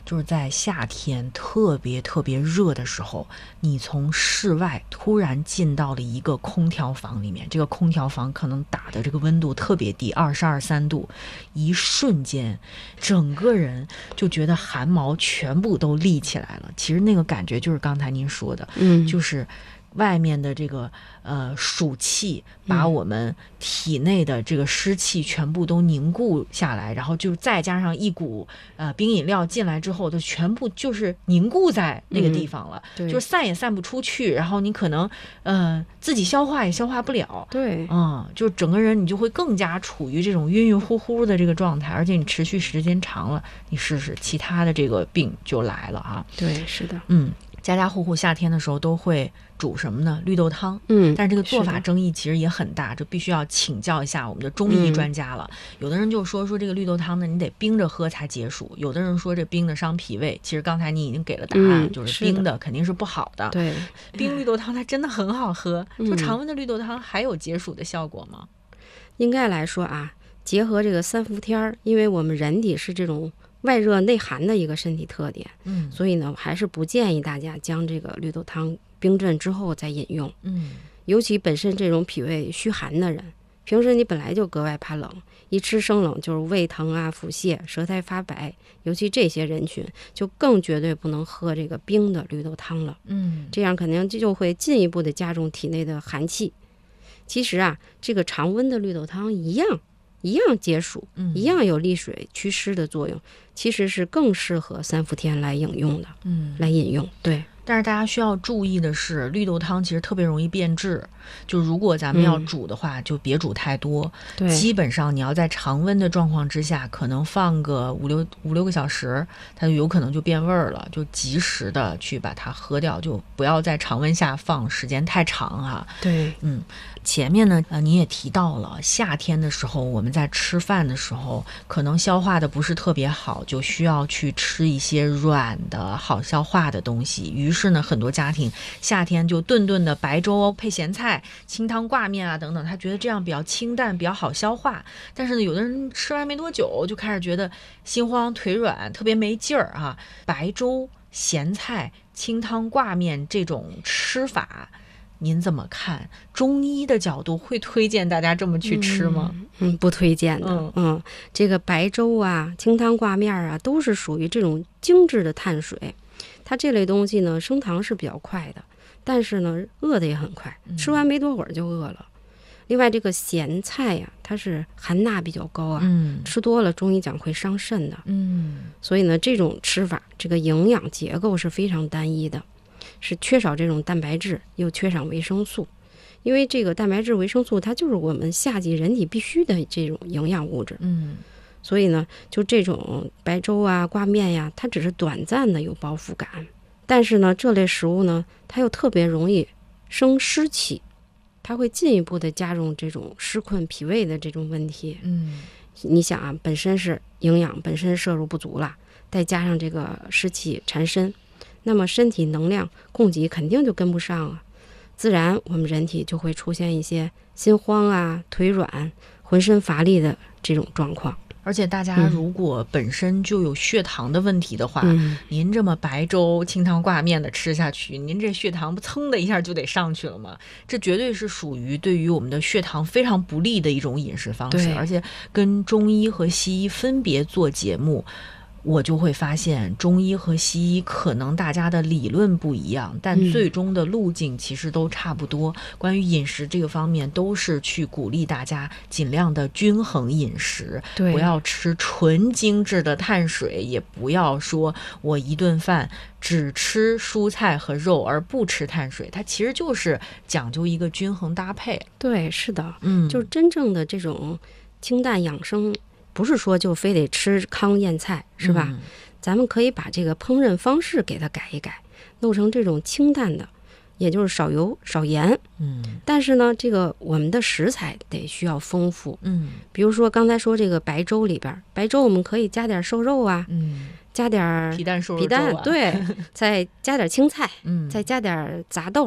就是在夏天特别特别热的时候，你从室外突然进到了一个空调房里面，这个空调房可能打的这个温度特别低，22、3度，一瞬间整个人就觉得汗毛全部都立起来了。其实那个感觉就是刚才您说的，就是外面的这个暑气把我们体内的这个湿气全部都凝固下来，然后就再加上一股冰饮料进来之后，就全部就是凝固在那个地方了，就是散也散不出去，然后你可能自己消化也消化不了， 对， 就整个人你就会更加处于这种晕晕乎乎的这个状态，而且你持续时间长了，你试试其他的这个病就来了哈。 对，是的， 家家户户夏天的时候都会煮什么呢？绿豆汤。但是这个做法争议其实也很大，这必须要请教一下我们的中医专家了。有的人就说这个绿豆汤呢，你得冰着喝才解暑；有的人说这冰的伤脾胃。其实刚才你已经给了答案，就是冰的肯定是不好的。 对， 冰绿豆汤它真的很好喝。就常温的绿豆汤还有解暑的效果吗？ 应该来说啊，结合这个3伏天，因为我们人体是这种外热内寒的一个身体特点，所以呢，还是不建议大家将这个绿豆汤冰镇之后再饮用。尤其本身这种脾胃虚寒的人，平时你本来就格外怕冷，一吃生冷就是胃疼啊、腹泻、舌苔发白，尤其这些人群就更绝对不能喝这个冰的绿豆汤了。这样肯定就会进一步的加重体内的寒气。其实啊，这个常温的绿豆汤一样解暑，一样有利水祛湿的作用，其实是更适合3伏天来饮用的。来饮用，对。 但是大家需要注意的是，绿豆汤其实特别容易变质，就如果咱们要煮的话，就别煮太多。基本上你要在常温的状况之下，可能放个五六个小时，它就有可能就变味儿了，就及时的去把它喝掉，就不要在常温下放时间太长哈。 对， 前面呢，你也提到了，夏天的时候我们在吃饭的时候，可能消化的不是特别好，就需要去吃一些软的好消化的东西。于是呢，很多家庭夏天就顿顿的白粥配咸菜、清汤挂面啊等等，他觉得这样比较清淡，比较好消化。但是呢，有的人吃完没多久就开始觉得心慌腿软，特别没劲儿啊。白粥、咸菜、清汤挂面这种吃法，您怎么看？中医的角度会推荐大家这么去吃吗？ 不推荐的。这个白粥啊、清汤挂面啊，都是属于这种精致的碳水。它这类东西呢，升糖是比较快的，但是呢，饿的也很快，吃完没多会儿就饿了。另外，这个咸菜呀，它是含钠比较高啊，吃多了中医讲会伤肾的。所以呢，这种吃法，这个营养结构是非常单一的。是缺少这种蛋白质，又缺少维生素，因为这个蛋白质、维生素它就是我们夏季人体必须的这种营养物质。所以呢，就这种白粥啊、挂面呀，它只是短暂的有饱腹感，但是呢，这类食物呢，它又特别容易生湿气，它会进一步的加重这种湿困脾胃的这种问题。你想啊，本身是营养本身摄入不足了，再加上这个湿气缠身，那么身体能量供给肯定就跟不上啊，自然我们人体就会出现一些心慌啊、腿软、浑身乏力的这种状况。 而且大家如果本身就有血糖的问题的话，您这么白粥、清汤挂面的吃下去，您这血糖不噌的一下就得上去了吗？这绝对是属于对于我们的血糖非常不利的一种饮食方式。而且跟中医和西医分别做节目，我就会发现中医和西医可能大家的理论不一样，但最终的路径其实都差不多。关于饮食这个方面，都是去鼓励大家尽量的均衡饮食，不要吃纯精致的碳水，也不要说我一顿饭只吃蔬菜和肉而不吃碳水，它其实就是讲究一个均衡搭配。 对，是的，就是真正的这种清淡养生，不是说就非得吃糠咽菜，是吧？咱们可以把这个烹饪方式给它改一改，弄成这种清淡的，也就是少油少盐。但是呢，这个我们的食材得需要丰富。比如说刚才说这个白粥里边，白粥我们可以加点瘦肉啊，加点皮蛋瘦肉粥啊， 对，再加点青菜，再加点杂豆，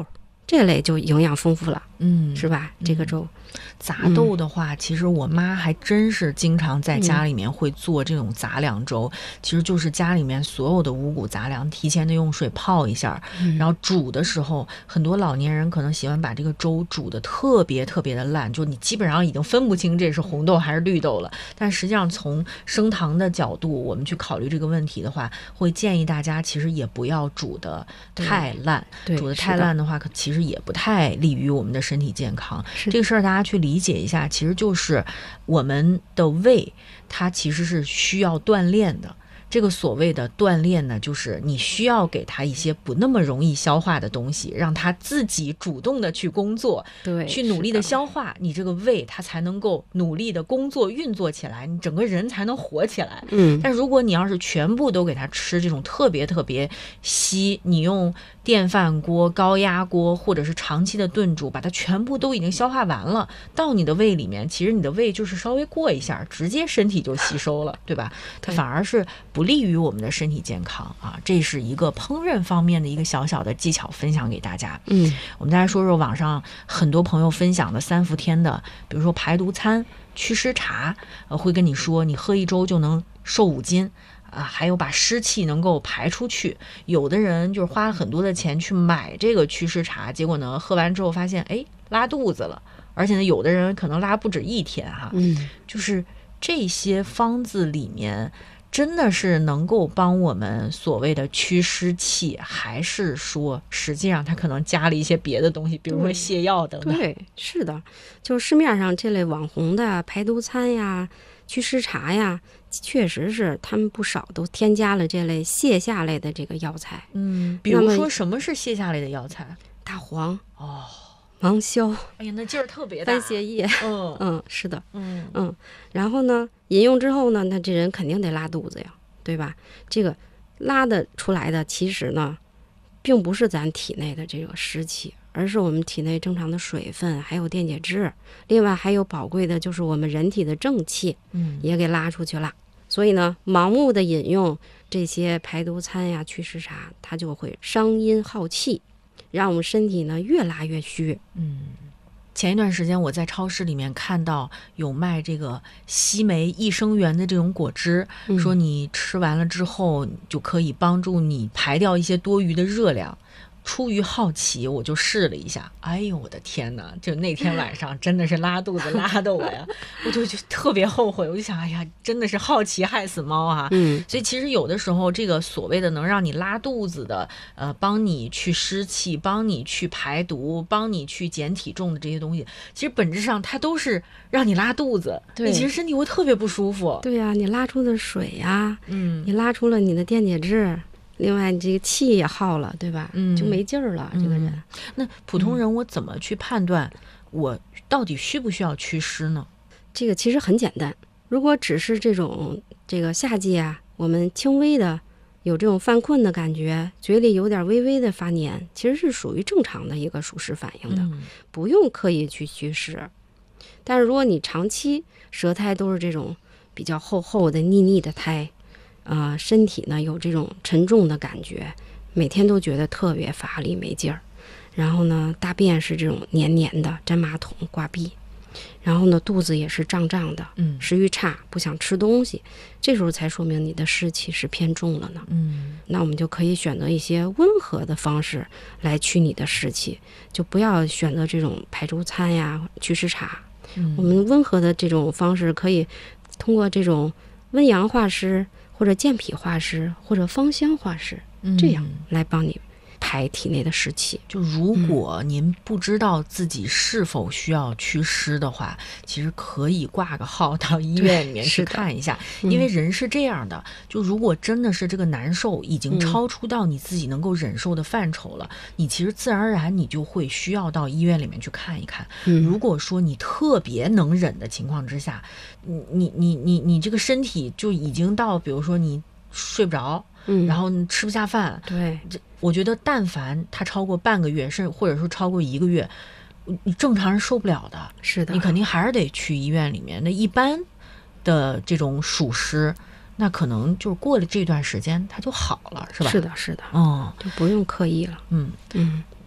这类就营养丰富了，是吧？这个粥。 杂豆的话，其实我妈还真是经常在家里面会做这种杂粮粥，其实就是家里面所有的五谷杂粮提前的用水泡一下，然后煮的时候，很多老年人可能喜欢把这个粥煮的特别特别的烂，就你基本上已经分不清这是红豆还是绿豆了。但实际上从升糖的角度，我们去考虑这个问题的话，会建议大家其实也不要煮的太烂，煮的太烂的话，其实也不太利于我们的身体健康。这个事儿大家去理解一下，其实就是我们的胃它其实是需要锻炼的。这个所谓的锻炼呢，就是你需要给他一些不那么容易消化的东西，让他自己主动的去工作， 对， 去努力的消化，你这个胃它才能够努力的工作运作起来，你整个人才能活起来。但如果你要是全部都给他吃这种特别特别稀，你用电饭锅、高压锅或者是长期的炖煮，把它全部都已经消化完了，到你的胃里面，其实你的胃就是稍微过一下，直接身体就吸收了，对吧？它反而是不利于我们的身体健康啊。这是一个烹饪方面的一个小小的技巧分享给大家。我们再来说说网上很多朋友分享的3伏天的，比如说排毒餐、祛湿茶，会跟你说你喝一周就能瘦5斤。还有把湿气能够排出去。有的人就是花了很多的钱去买这个祛湿茶，结果呢喝完之后发现拉肚子了，而且呢有的人可能拉不止1天哈。就是这些方子里面真的是能够帮我们所谓的祛湿气，还是说实际上它可能加了一些别的东西，比如说泻药等等？ 对，是的，就市面上这类网红的排毒餐呀、祛湿茶呀，确实是他们不少都添加了这类泻下类的这个药材。 比如说什么是泻下类的药材？ 大黄芒硝， 哎呀，那劲儿特别大。 番泻叶，是的，然后呢，饮用之后呢，那这人肯定得拉肚子呀，对吧？这个拉的出来的，其实呢，并不是咱体内的这个湿气，而是我们体内正常的水分，还有电解质，另外还有宝贵的就是我们人体的正气，也给拉出去了。所以呢，盲目的饮用这些排毒餐呀、祛湿茶，它就会伤阴耗气，让我们身体呢越拉越虚。 前一段时间我在超市里面看到有卖这个西梅益生元的这种果汁，说你吃完了之后就可以帮助你排掉一些多余的热量。出于好奇我就试了一下，哎呦我的天哪，就那天晚上真的是拉肚子拉的我呀，我就特别后悔，我就想哎呀，真的是好奇害死猫啊。所以其实有的时候这个所谓的能让你拉肚子的帮你去湿气，帮你去排毒，帮你去减体重的这些东西，其实本质上它都是让你拉肚子，你其实身体会特别不舒服。 对呀，你拉出的水呀，你拉出了你的电解质，另外这个气也耗了，对吧？就没劲儿了，这个人。 那普通人我怎么去判断我到底需不需要祛湿呢？ 这个其实很简单，如果只是这个夏季啊，我们轻微的有这种犯困的感觉，嘴里有点微微的发黏，其实是属于正常的一个暑湿反应的，不用刻意去祛湿。但是如果你长期舌苔都是这种比较厚厚的腻腻的苔，身体呢有这种沉重的感觉，每天都觉得特别乏力没劲儿，然后呢大便是这种黏黏的，粘马桶挂壁，然后呢肚子也是胀胀的，食欲差，不想吃东西，这时候才说明你的湿气是偏重了呢。那我们就可以选择一些温和的方式来驱你的湿气，就不要选择这种排毒餐呀、祛湿茶。我们温和的这种方式可以通过这种温阳化湿，或者健脾化湿，或者芳香化湿，这样来帮你排体内的湿气。 就如果您不知道自己是否需要祛湿的话，其实可以挂个号到医院里面去看一下。因为人是这样的，就如果真的是这个难受已经超出到你自己能够忍受的范畴了，你其实自然而然你就会需要到医院里面去看一看。如果说你特别能忍的情况之下，你这个身体就已经到，比如说你睡不着，然后你吃不下饭， 对， 我觉得但凡它超过半个月，甚至或者说超过1个月，你正常人受不了的。 是的， 你肯定还是得去医院里面。那一般的这种暑湿，那可能就是过了这段时间它就好了，是吧？ 是的，是的，就不用刻意了。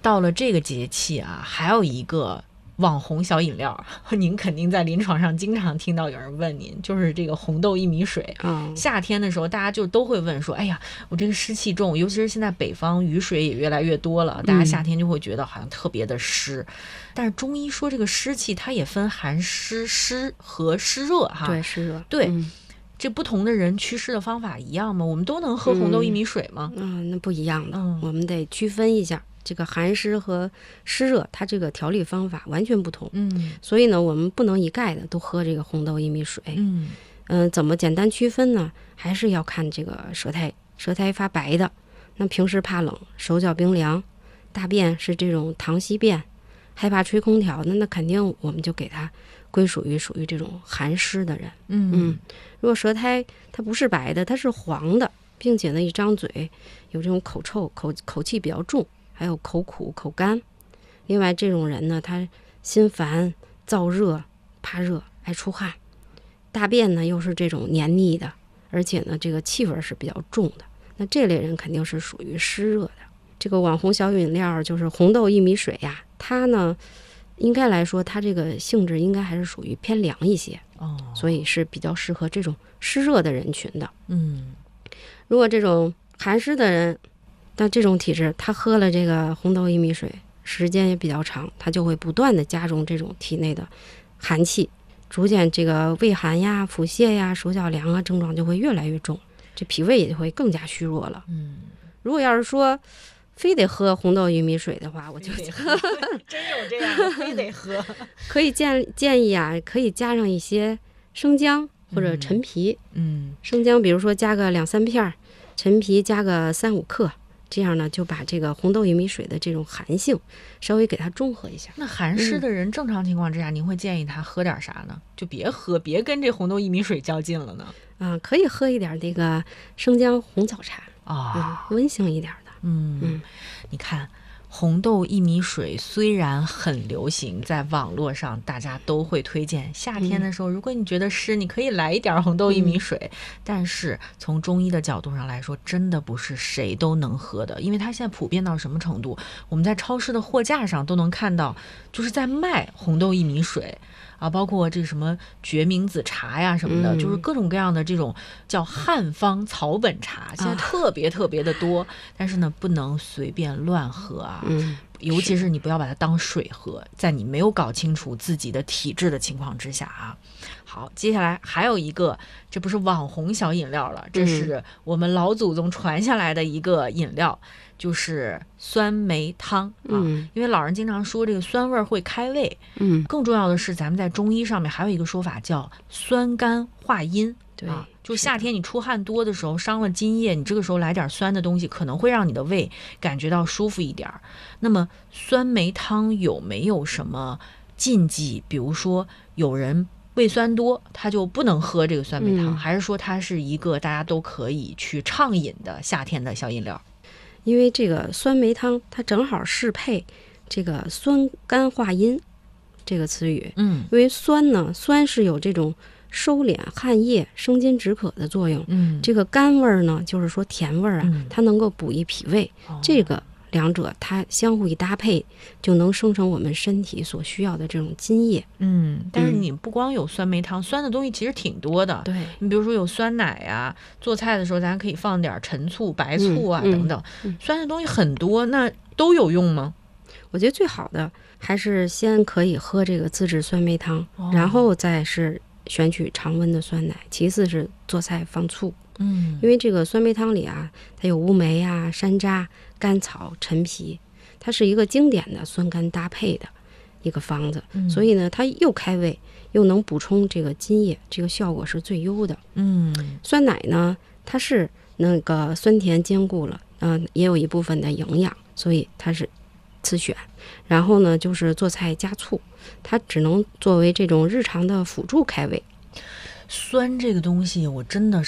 到了这个节气啊，还有一个网红小饮料，您肯定在临床上经常听到有人问您，就是这个红豆薏米水。夏天的时候大家就都会问说，哎呀，我这个湿气重，尤其是现在北方雨水也越来越多了，大家夏天就会觉得好像特别的湿。但是中医说这个湿气它也分寒湿、湿和湿热哈。 对，湿热。 对。这不同的人祛湿的方法一样吗？我们都能喝红豆薏米水吗？ 那不一样的。我们得区分一下这个寒湿和湿热，它这个调理方法完全不同。所以呢，我们不能一概的都喝这个红豆薏米水。怎么简单区分呢？还是要看这个舌苔发白的，那平时怕冷，手脚冰凉，大便是这种溏稀便，害怕吹空调，那肯定我们就给它归属于这种寒湿的人。如果舌苔它不是白的，它是黄的，并且呢一张嘴有这种口臭，口气比较重，还有口苦口干。另外这种人呢，他心烦燥热，怕热，爱出汗，大便呢又是这种黏腻的，而且呢这个气味是比较重的，那这类人肯定是属于湿热的。这个网红小饮料就是红豆薏米水呀，它呢应该来说它这个性质应该还是属于偏凉一些，所以是比较适合这种湿热的人群的。如果这种寒湿的人，那这种体质他喝了这个红豆薏米水时间也比较长，他就会不断的加重这种体内的寒气，逐渐这个胃寒呀、腹泻呀、手脚凉啊症状就会越来越重，这脾胃也会更加虚弱了。如果要是说非得喝红豆薏米水的话，我就真有这样的，非得喝。 可以建议啊，可以加上一些生姜或者陈皮。生姜比如说加个2-3片，陈皮加个3-5克，这样呢就把这个红豆薏米水的这种寒性稍微给它中和一下。 那寒湿的人正常情况之下，您会建议他喝点啥呢？就别跟这红豆薏米水较劲了呢。 可以喝一点这个生姜红枣茶温性一点的。 你看红豆薏米水虽然很流行，在网络上大家都会推荐，夏天的时候如果你觉得湿，你可以来一点红豆薏米水。但是从中医的角度上来说，真的不是谁都能喝的，因为它现在普遍到什么程度，我们在超市的货架上都能看到，就是在卖红豆薏米水包括这什么决明子茶呀什么的，就是各种各样的这种叫汉方草本茶，现在特别特别的多。但是呢，不能随便乱喝尤其是你不要把它当水喝，在你没有搞清楚自己的体质的情况之下好，接下来还有一个，这不是网红小饮料了，这是我们老祖宗传下来的一个饮料，就是酸梅汤因为老人经常说这个酸味会开胃，更重要的是咱们在中医上面还有一个说法叫酸甘化阴。就夏天你出汗多的时候，伤了津液，你这个时候来点酸的东西，可能会让你的胃感觉到舒服一点。那么酸梅汤有没有什么禁忌？比如说有人胃酸多，他就不能喝这个酸梅汤，还是说它是一个大家都可以去畅饮的夏天的小饮料？ 因为这个酸梅汤它正好适配这个酸甘化阴这个词语。因为酸是有这种收敛汗液、生津止渴的作用。这个甘味儿呢，就是说甜味儿它能够补益脾胃。这个两者它相互一搭配，就能生成我们身体所需要的这种津液。 但是你不光有酸梅汤，酸的东西其实挺多的。 对， 你比如说有酸奶呀，做菜的时候咱可以放点陈醋、白醋等等，酸的东西很多，那都有用吗？ 我觉得最好的还是先可以喝这个自制酸梅汤，然后再是选取常温的酸奶，其次是做菜放醋。因为这个酸梅汤里它有乌梅山楂、甘草、陈皮，它是一个经典的酸甘搭配的一个方子，所以呢它又开胃又能补充这个津液，这个效果是最优的。酸奶呢它是那个酸甜兼顾了，也有一部分的营养，所以它是次选。然后呢就是做菜加醋，它只能作为这种日常的辅助开胃。 酸这个东西我真的